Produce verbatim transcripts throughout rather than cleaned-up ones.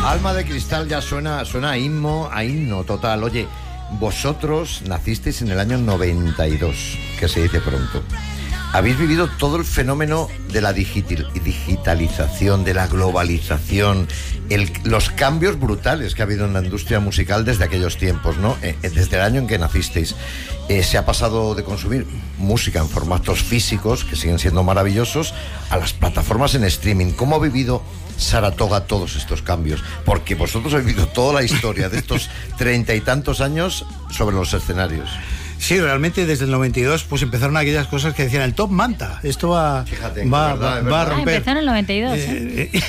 Alma de Cristal ya suena, suena a himno, a himno total. Oye, vosotros nacisteis en el año noventa y dos, que se dice pronto. Habéis vivido todo el fenómeno de la digital, digitalización, de la globalización, el, los cambios brutales que ha habido en la industria musical desde aquellos tiempos, ¿no? Eh, desde el año en que nacisteis. Eh, se ha pasado de consumir música en formatos físicos, que siguen siendo maravillosos, a las plataformas en streaming. ¿Cómo ha vivido Saratoga todos estos cambios? Porque vosotros habéis vivido toda la historia de estos treinta y tantos años sobre los escenarios. Sí, realmente desde el noventa y dos pues empezaron aquellas cosas que decían el top manta. Esto va, Fíjate, va, verdad, va, va a romper. Ah, empezó en el noventa y dos. Eh, eh,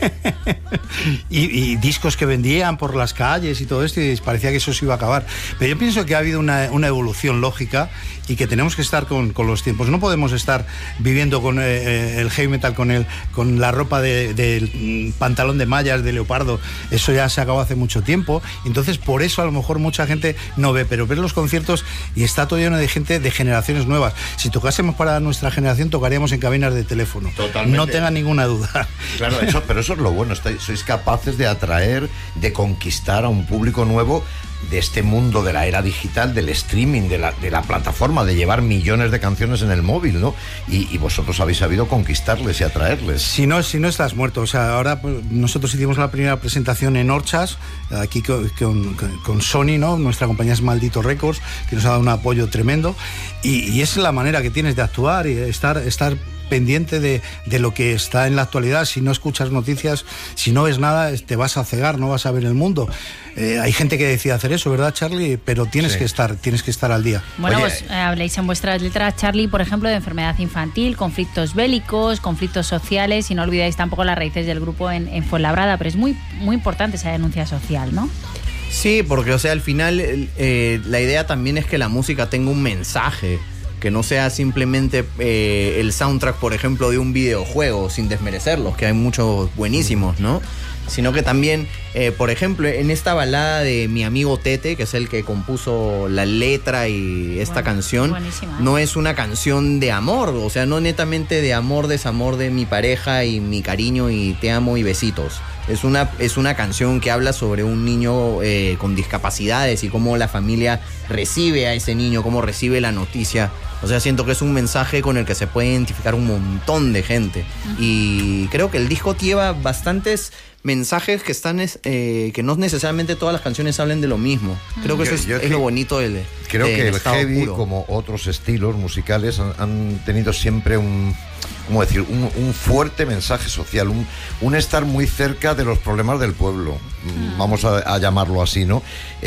y, y discos que vendían por las calles y todo esto, y parecía que eso se iba a acabar. Pero yo pienso que ha habido una, una evolución lógica y que tenemos que estar con, con los tiempos. No podemos estar viviendo con eh, el heavy metal, con, el, con la ropa del de, pantalón de mallas, de leopardo. Eso ya se acabó hace mucho tiempo. Entonces, por eso a lo mejor mucha gente no ve, pero ver los conciertos y está todo lleno de gente de generaciones nuevas. Si tocásemos para nuestra generación, tocaríamos en cabinas de teléfono. Totalmente. No tengan ninguna duda. Claro, eso, pero eso es lo bueno. Estáis, sois capaces de atraer, de conquistar a un público nuevo de este mundo de la era digital, del streaming, de la, de la plataforma, de llevar millones de canciones en el móvil, ¿no? Y, y vosotros habéis sabido conquistarles y atraerles. Si no, si no estás muerto. O sea, ahora pues, nosotros hicimos la primera presentación en Orchas, aquí con, con, con Sony, ¿no? Nuestra compañía es Maldito Records, que nos ha dado un apoyo tremendo. Y, y es la manera que tienes de actuar y estar... estar pendiente de, de lo que está en la actualidad. Si no escuchas noticias, si no ves nada, te vas a cegar, no vas a ver el mundo. Eh, hay gente que decide hacer eso, ¿verdad, Charlie? Pero tienes sí. que estar, tienes que estar al día. Bueno, Oye, pues eh, habléis en vuestras letras, Charlie, por ejemplo, de enfermedad infantil, conflictos bélicos, conflictos sociales, y no olvidáis tampoco las raíces del grupo en, en Fuenlabrada, pero es muy, muy importante esa denuncia social, ¿no? Sí, porque, o sea, al final eh, la idea también es que la música tenga un mensaje, que no sea simplemente eh, el soundtrack, por ejemplo, de un videojuego, sin desmerecerlos, que hay muchos buenísimos, ¿no? Sino que también, eh, por ejemplo, en esta balada de mi amigo Tete, que es el que compuso la letra y esta bueno, canción, buenísima, ¿eh? No es una canción de amor, o sea, no netamente de amor, desamor de mi pareja y mi cariño y te amo y besitos. Es una, es una canción que habla sobre un niño eh, con discapacidades y cómo la familia recibe a ese niño, cómo recibe la noticia. O sea, siento que es un mensaje con el que se puede identificar un montón de gente. Uh-huh. Y creo que el disco lleva bastantes mensajes que están eh, que no necesariamente todas las canciones hablen de lo mismo. Uh-huh. Creo que eso es, yo, yo es lo bonito del Creo del que el heavy, puro. Como otros estilos musicales, han, han tenido siempre un... ¿Cómo decir? Un, un fuerte mensaje social, un, un estar muy cerca de los problemas del pueblo, mm. vamos a, a llamarlo así, ¿no?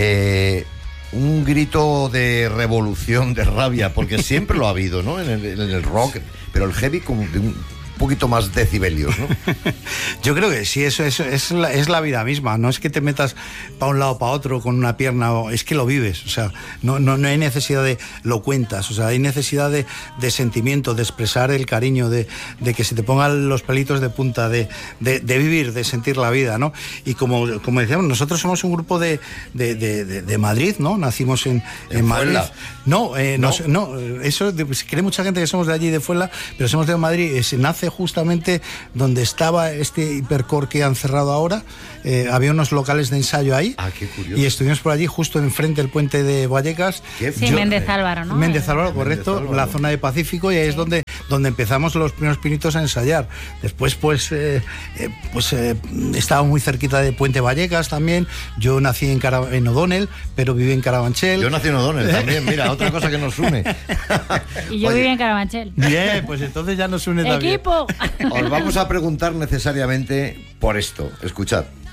Eh, un grito de revolución, de rabia, porque siempre lo ha habido, ¿no? En el, en el rock, pero el heavy como de un poquito más decibelios, ¿no? Yo creo que sí, eso, eso es, la, es la vida misma, no es que te metas para un lado o para otro con una pierna, es que lo vives, o sea, no, no, no hay necesidad de lo cuentas, o sea, hay necesidad de, de sentimiento, de expresar el cariño, de, de que se te pongan los pelitos de punta, de, de, de vivir, de sentir la vida, ¿no? Y como, como decíamos, nosotros somos un grupo de, de, de, de, de Madrid, ¿no? Nacimos en, en Madrid. No, eh, no, no, eso se cree mucha gente que somos de allí de Fuenla, pero somos de Madrid, eh, se nace justamente donde estaba este hipercore que han cerrado ahora. Eh, había unos locales de ensayo ahí. Ah, qué curioso. Y estuvimos por allí justo enfrente del puente de Vallecas. Sí, Yo, Méndez Álvaro, ¿no? Méndez Álvaro, correcto, Méndez Álvaro. La zona de Pacífico, y ahí sí. es donde, donde empezamos los primeros pinitos a ensayar. Después pues, eh, eh, pues eh, estaba muy cerquita de Puente Vallecas también. Yo nací en, Cara- en O'Donnell, pero viví en Carabanchel. Yo nací en O'Donnell también, mira, otra cosa que nos une. Y yo Oye, viví en Carabanchel. Bien, pues entonces ya nos une también. ¡Equipo! Os vamos a preguntar necesariamente por esto. Escuchad.